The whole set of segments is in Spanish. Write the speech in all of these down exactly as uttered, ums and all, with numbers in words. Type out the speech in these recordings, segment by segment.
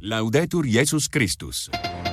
Laudetur Jesus Christus.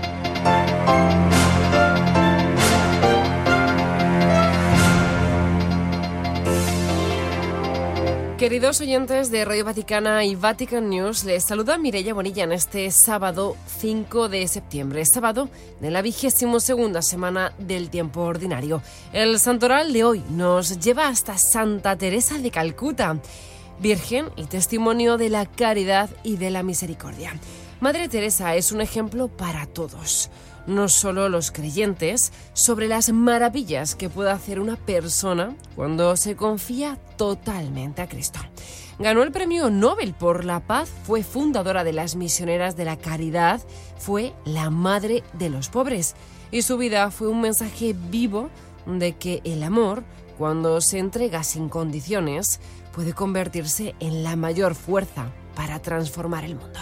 Queridos oyentes de Radio Vaticana y Vatican News, les saluda Mireia Bonilla en este sábado cinco de septiembre, sábado de la vigésimo segunda semana del tiempo ordinario. El santoral de hoy nos lleva hasta Santa Teresa de Calcuta, virgen y testimonio de la caridad y de la misericordia. Madre Teresa es un ejemplo para todos, no solo los creyentes, sobre las maravillas que puede hacer una persona cuando se confía totalmente a Cristo. Ganó el Premio Nobel por la Paz, fue fundadora de las Misioneras de la Caridad, fue la madre de los pobres y su vida fue un mensaje vivo de que el amor, cuando se entrega sin condiciones, puede convertirse en la mayor fuerza para transformar el mundo.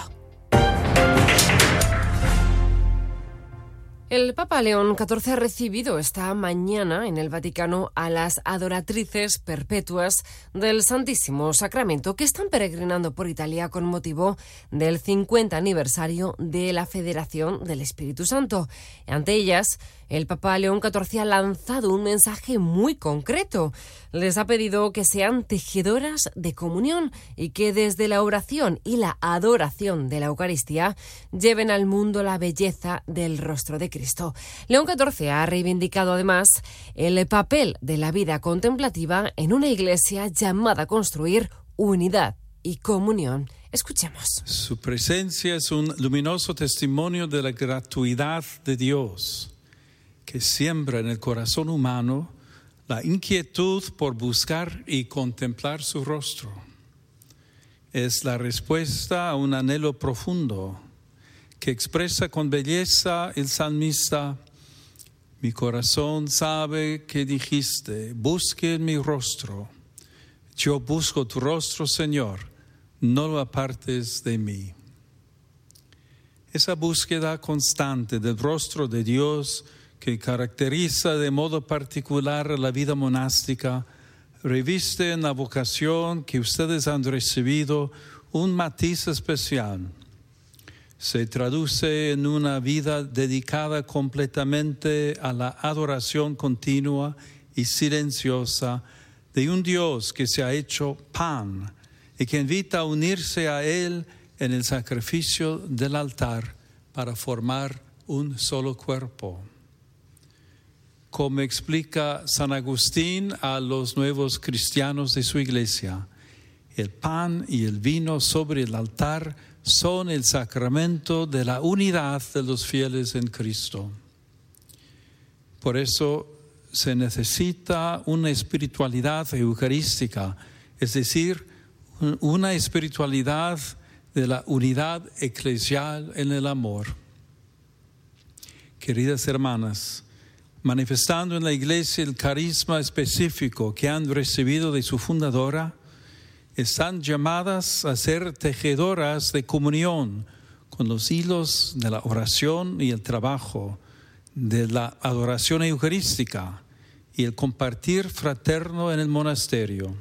El Papa León catorce ha recibido esta mañana en el Vaticano a las adoratrices perpetuas del Santísimo Sacramento que están peregrinando por Italia con motivo del cincuenta aniversario de la Federación del Espíritu Santo. Ante ellas, el Papa León catorce ha lanzado un mensaje muy concreto. Les ha pedido que sean tejedoras de comunión y que desde la oración y la adoración de la Eucaristía lleven al mundo la belleza del rostro de Cristo. León catorce ha reivindicado además el papel de la vida contemplativa en una iglesia llamada a construir unidad y comunión. Escuchemos. Su presencia es un luminoso testimonio de la gratuidad de Dios, que siembra en el corazón humano la inquietud por buscar y contemplar su rostro. Es la respuesta a un anhelo profundo que expresa con belleza el salmista: mi corazón sabe que dijiste, busque mi rostro. Yo busco tu rostro, Señor, no lo apartes de mí. Esa búsqueda constante del rostro de Dios que caracteriza de modo particular la vida monástica, reviste en la vocación que ustedes han recibido un matiz especial. Se traduce en una vida dedicada completamente a la adoración continua y silenciosa de un Dios que se ha hecho pan y que invita a unirse a Él en el sacrificio del altar para formar un solo cuerpo. Como explica San Agustín a los nuevos cristianos de su iglesia, el pan y el vino sobre el altar son el sacramento de la unidad de los fieles en Cristo. Por eso se necesita una espiritualidad eucarística, es decir, una espiritualidad de la unidad eclesial en el amor. Queridas hermanas, manifestando en la iglesia el carisma específico que han recibido de su fundadora, están llamadas a ser tejedoras de comunión con los hilos de la oración y el trabajo, de la adoración eucarística y el compartir fraterno en el monasterio.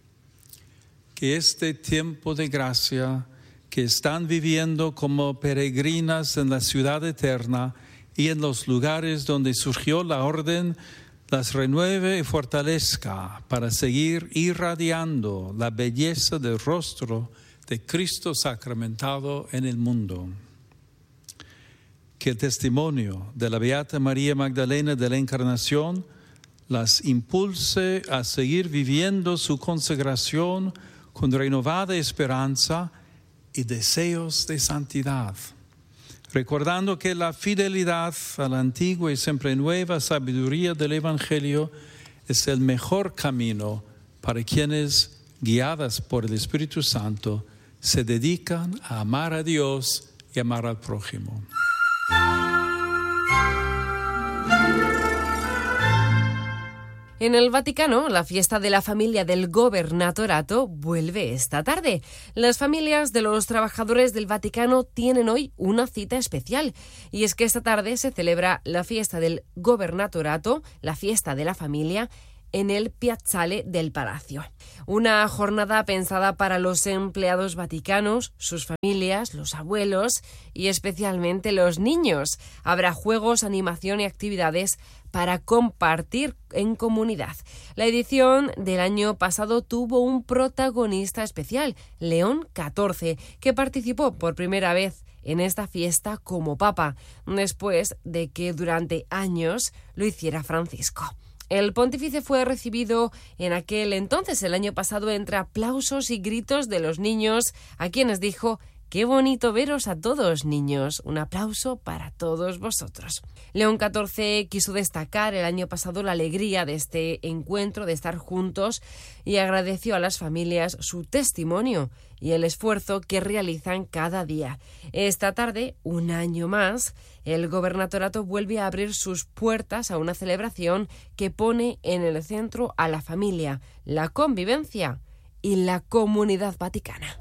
Que este tiempo de gracia que están viviendo como peregrinas en la ciudad eterna y en los lugares donde surgió la orden, las renueve y fortalezca para seguir irradiando la belleza del rostro de Cristo sacramentado en el mundo. Que el testimonio de la Beata María Magdalena de la Encarnación las impulse a seguir viviendo su consagración con renovada esperanza y deseos de santidad, recordando que la fidelidad a la antigua y siempre nueva sabiduría del Evangelio es el mejor camino para quienes, guiadas por el Espíritu Santo, se dedican a amar a Dios y amar al prójimo. En el Vaticano, la fiesta de la familia del Gobernatorato vuelve esta tarde. Las familias de los trabajadores del Vaticano tienen hoy una cita especial, y es que esta tarde se celebra la fiesta del Gobernatorato, la fiesta de la familia, en el Piazzale del Palacio. Una jornada pensada para los empleados vaticanos, sus familias, los abuelos y especialmente los niños. Habrá juegos, animación y actividades para compartir en comunidad. La edición del año pasado tuvo un protagonista especial, León catorce, que participó por primera vez en esta fiesta como papa, después de que durante años lo hiciera Francisco. El pontífice fue recibido en aquel entonces, el año pasado, entre aplausos y gritos de los niños, a quienes dijo: «Qué bonito veros a todos, niños. Un aplauso para todos vosotros». León catorce quiso destacar el año pasado la alegría de este encuentro, de estar juntos, y agradeció a las familias su testimonio y el esfuerzo que realizan cada día. Esta tarde, un año más, el gobernatorato vuelve a abrir sus puertas a una celebración que pone en el centro a la familia, la convivencia y la comunidad vaticana.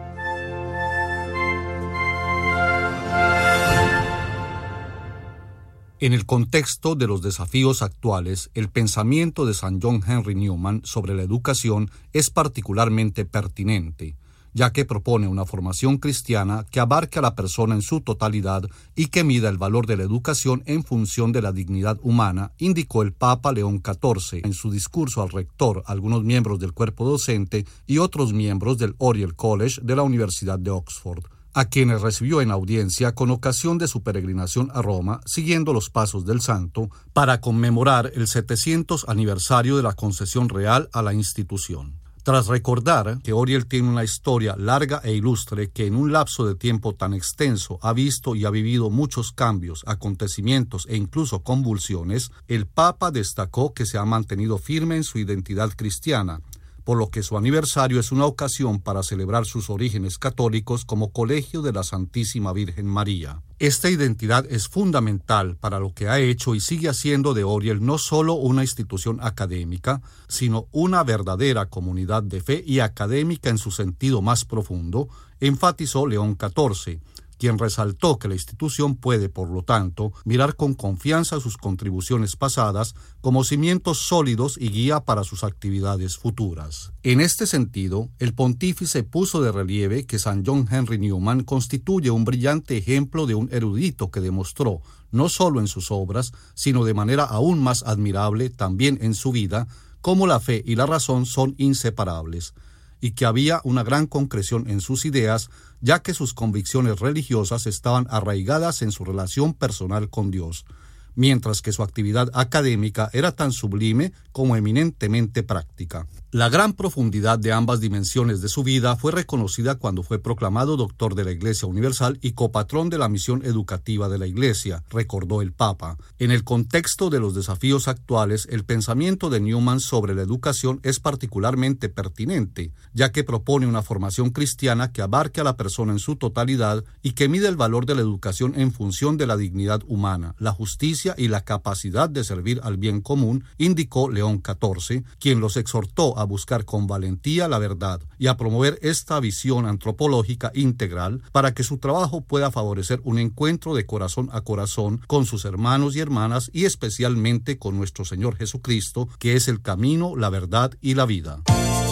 En el contexto de los desafíos actuales, el pensamiento de San John Henry Newman sobre la educación es particularmente pertinente, ya que propone una formación cristiana que abarque a la persona en su totalidad y que mida el valor de la educación en función de la dignidad humana, indicó el Papa León catorce en su discurso al rector, algunos miembros del cuerpo docente y otros miembros del Oriel College de la Universidad de Oxford, a quienes recibió en audiencia con ocasión de su peregrinación a Roma, siguiendo los pasos del santo, para conmemorar el setecientos aniversario de la concesión real a la institución. Tras recordar que Oriel tiene una historia larga e ilustre que en un lapso de tiempo tan extenso ha visto y ha vivido muchos cambios, acontecimientos e incluso convulsiones, el Papa destacó que se ha mantenido firme en su identidad cristiana, por lo que su aniversario es una ocasión para celebrar sus orígenes católicos como Colegio de la Santísima Virgen María. Esta identidad es fundamental para lo que ha hecho y sigue haciendo de Oriel no solo una institución académica, sino una verdadera comunidad de fe y académica en su sentido más profundo, enfatizó León catorce, quien resaltó que la institución puede, por lo tanto, mirar con confianza sus contribuciones pasadas como cimientos sólidos y guía para sus actividades futuras. En este sentido, el pontífice puso de relieve que San John Henry Newman constituye un brillante ejemplo de un erudito que demostró, no solo en sus obras, sino de manera aún más admirable también en su vida, cómo la fe y la razón son inseparables, y que había una gran concreción en sus ideas, ya que sus convicciones religiosas estaban arraigadas en su relación personal con Dios, mientras que su actividad académica era tan sublime como eminentemente práctica. La gran profundidad de ambas dimensiones de su vida fue reconocida cuando fue proclamado doctor de la Iglesia Universal y copatrón de la misión educativa de la Iglesia, recordó el Papa. En el contexto de los desafíos actuales, el pensamiento de Newman sobre la educación es particularmente pertinente, ya que propone una formación cristiana que abarque a la persona en su totalidad y que mide el valor de la educación en función de la dignidad humana, la justicia y la capacidad de servir al bien común, indicó León catorce, quien los exhortó a buscar con valentía la verdad y a promover esta visión antropológica integral para que su trabajo pueda favorecer un encuentro de corazón a corazón con sus hermanos y hermanas y especialmente con nuestro Señor Jesucristo, que es el camino, la verdad y la vida.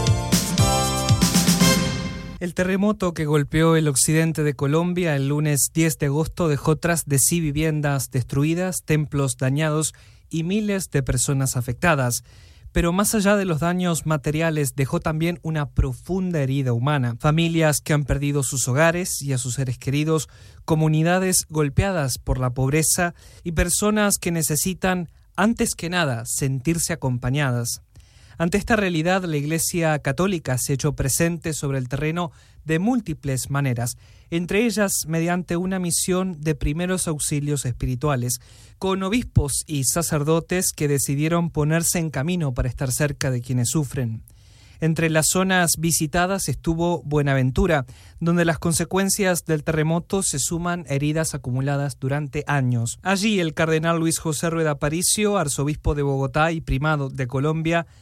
El terremoto que golpeó el occidente de Colombia el lunes diez de agosto dejó tras de sí viviendas destruidas, templos dañados y miles de personas afectadas. Pero más allá de los daños materiales, dejó también una profunda herida humana. Familias que han perdido sus hogares y a sus seres queridos, comunidades golpeadas por la pobreza y personas que necesitan, antes que nada, sentirse acompañadas. Ante esta realidad, la Iglesia Católica se ha hecho presente sobre el terreno de múltiples maneras, entre ellas mediante una misión de primeros auxilios espirituales, con obispos y sacerdotes que decidieron ponerse en camino para estar cerca de quienes sufren. Entre las zonas visitadas estuvo Buenaventura, donde las consecuencias del terremoto se suman heridas acumuladas durante años. Allí el cardenal Luis José Rueda Aparicio, arzobispo de Bogotá y primado de Colombia,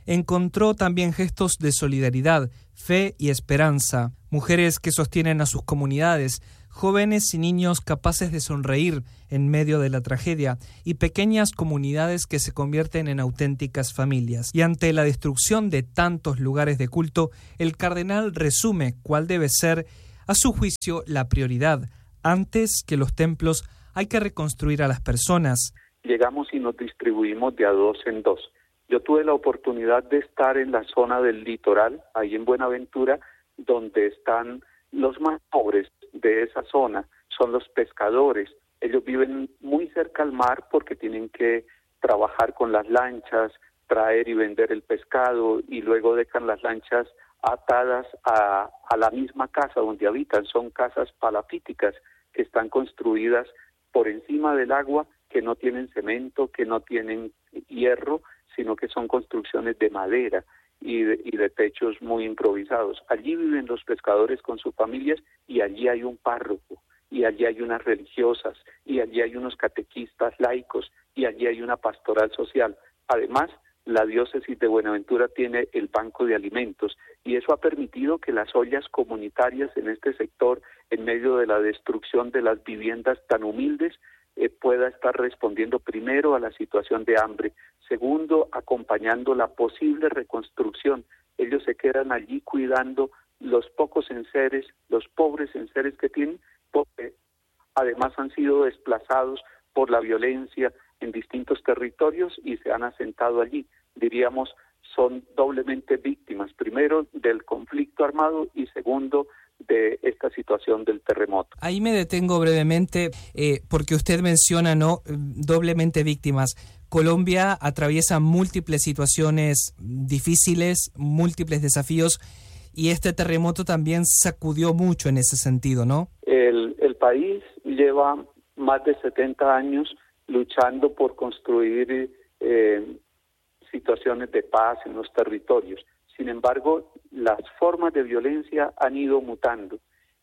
encontró también gestos de solidaridad, fe y esperanza, mujeres que sostienen a sus comunidades, jóvenes y niños capaces de sonreír en medio de la tragedia y pequeñas comunidades que se convierten en auténticas familias. Y ante la destrucción de tantos lugares de culto, el cardenal resume cuál debe ser, a su juicio, la prioridad. Antes que los templos, hay que reconstruir a las personas. Llegamos y nos distribuimos de a dos en dos. Yo tuve la oportunidad de estar en la zona del litoral, ahí en Buenaventura, donde están los más pobres de esa zona, son los pescadores. Ellos viven muy cerca al mar porque tienen que trabajar con las lanchas, traer y vender el pescado, y luego dejan las lanchas atadas a, a la misma casa donde habitan. Son casas palafíticas que están construidas por encima del agua, que no tienen cemento, que no tienen hierro, sino que son construcciones de madera y de, y de techos muy improvisados. Allí viven los pescadores con sus familias, y allí hay un párroco, y allí hay unas religiosas, y allí hay unos catequistas laicos, y allí hay una pastoral social. Además, la diócesis de Buenaventura tiene el banco de alimentos, y eso ha permitido que las ollas comunitarias en este sector, en medio de la destrucción de las viviendas tan humildes, eh, pueda estar respondiendo primero a la situación de hambre, segundo, acompañando la posible reconstrucción. Ellos se quedan allí cuidando los pocos enseres, los pobres enseres que tienen, porque además han sido desplazados por la violencia en distintos territorios y se han asentado allí. Diríamos, son doblemente víctimas, primero del conflicto armado y segundo de esta situación del terremoto. Ahí me detengo brevemente eh, porque usted menciona, ¿no?, doblemente víctimas. Colombia atraviesa múltiples situaciones difíciles, múltiples desafíos, y este terremoto también sacudió mucho en ese sentido, ¿no? El, el país lleva más de setenta años luchando por construir eh, situaciones de paz en los territorios. Sin embargo, las formas de violencia han ido mutando.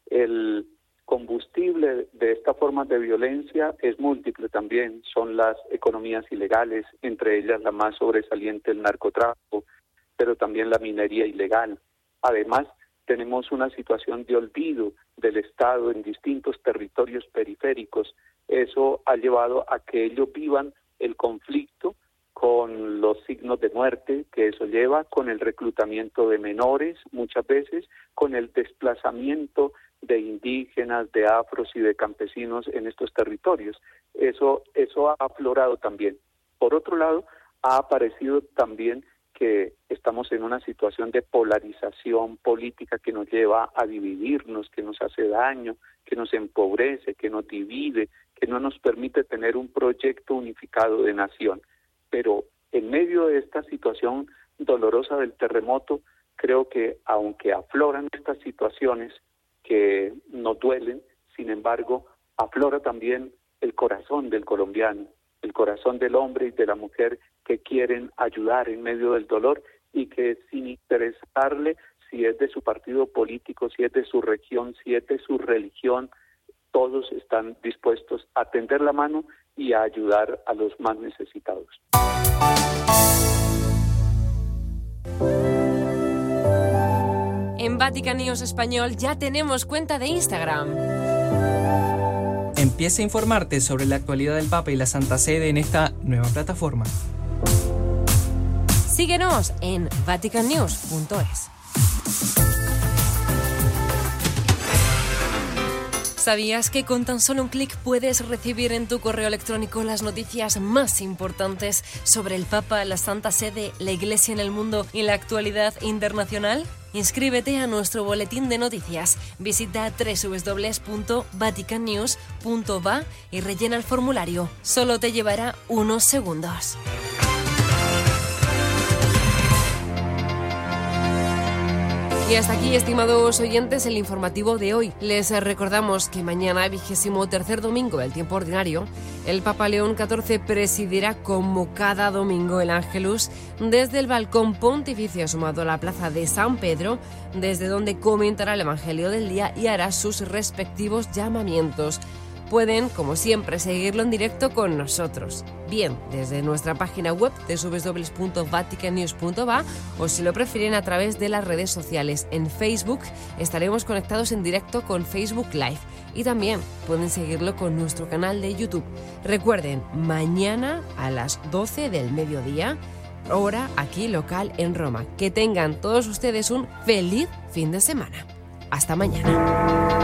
El combustible de estas formas de violencia es múltiple también. Son las economías ilegales, entre ellas la más sobresaliente el narcotráfico, pero también la minería ilegal. Además, tenemos una situación de olvido del Estado en distintos territorios periféricos. Eso ha llevado a que ellos vivan el conflicto con los signos de muerte que eso lleva, con el reclutamiento de menores muchas veces, con el desplazamiento de indígenas, de afros y de campesinos en estos territorios. Eso, eso ha aflorado también. Por otro lado, ha aparecido también que estamos en una situación de polarización política que nos lleva a dividirnos, que nos hace daño, que nos empobrece, que nos divide, que no nos permite tener un proyecto unificado de nación. Pero en medio de esta situación dolorosa del terremoto, creo que aunque afloran estas situaciones que nos duelen, sin embargo, aflora también el corazón del colombiano, el corazón del hombre y de la mujer que quieren ayudar en medio del dolor y que sin interesarle si es de su partido político, si es de su región, si es de su religión, todos están dispuestos a tender la mano y a ayudar a los más necesitados. En Vatican News Español ya tenemos cuenta de Instagram. Empieza a informarte sobre la actualidad del Papa y la Santa Sede en esta nueva plataforma. Síguenos en vatican news punto es. ¿Sabías que con tan solo un clic puedes recibir en tu correo electrónico las noticias más importantes sobre el Papa, la Santa Sede, la Iglesia en el mundo y la actualidad internacional? Inscríbete a nuestro boletín de noticias. Visita doble u doble u doble u punto vatican news punto va y rellena el formulario. Solo te llevará unos segundos. Y hasta aquí, estimados oyentes, el informativo de hoy. Les recordamos que mañana, vigésimo tercer domingo del tiempo ordinario, el Papa León catorce presidirá como cada domingo el Ángelus desde el balcón pontificio asomado a la plaza de San Pedro, desde donde comentará el Evangelio del día y hará sus respectivos llamamientos. pueden, como siempre, seguirlo en directo con nosotros. Bien, desde nuestra página web doble u doble u doble u punto vatican news punto va o si lo prefieren a través de las redes sociales. En Facebook estaremos conectados en directo con Facebook Live y también pueden seguirlo con nuestro canal de YouTube. Recuerden, mañana a las doce del mediodía, hora aquí local en Roma. Que tengan todos ustedes un feliz fin de semana. Hasta mañana.